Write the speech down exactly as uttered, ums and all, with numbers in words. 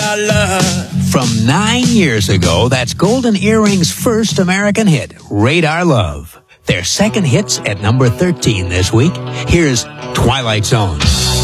Radar Love. From nine years ago, that's Golden Earring's first American hit, Radar Love. Their second hits at number thirteen this week. Here's Twilight Zone.